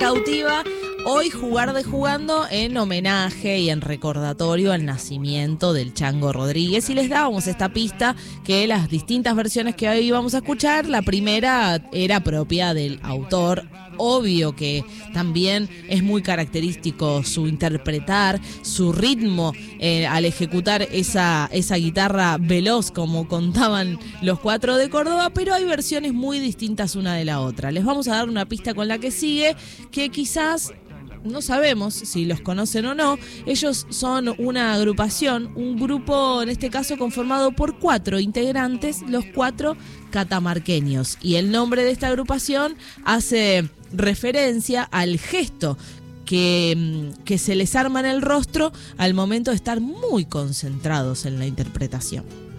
cautiva. Hoy Jugar de Jugando en homenaje y en recordatorio al nacimiento del Chango Rodríguez, y les dábamos esta pista que las distintas versiones que hoy vamos a escuchar, la primera era propia del autor. Obvio que también es muy característico su interpretar, su ritmo al ejecutar esa guitarra veloz, como contaban los Cuatro de Córdoba, pero hay versiones muy distintas una de la otra. Les vamos a dar una pista con la que sigue, que quizás no sabemos si los conocen o no. Ellos son una agrupación, un grupo en este caso conformado por 4 integrantes, los 4 catamarqueños. Y el nombre de esta agrupación hace referencia al gesto que se les arma en el rostro al momento de estar muy concentrados en la interpretación.